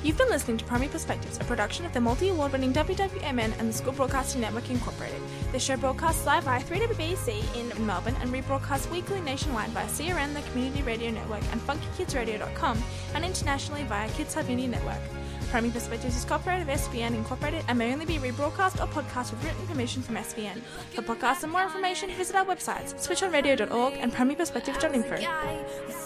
You've been listening to Primary Perspectives, a production of the multi-award-winning WWMN and the School Broadcasting Network Incorporated. The show broadcasts live via 3WBC in Melbourne and rebroadcasts weekly nationwide via CRN, the Community Radio Network, and FunkyKidsRadio.com, and internationally via Kids Hub Uni Network. Primary Perspectives is copyright of SVN Incorporated and may only be rebroadcast or podcast with written permission from SVN. For podcasts and more information, visit our websites, switchonradio.org and primaryperspectives.info.